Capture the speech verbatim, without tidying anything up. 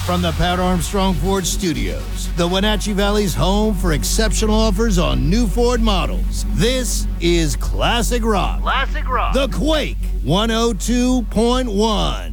From the Pat Armstrong Ford Studios, the Wenatchee Valley's home for exceptional offers on new Ford models. This is Classic Rock. Classic Rock. The Quake one oh two point one.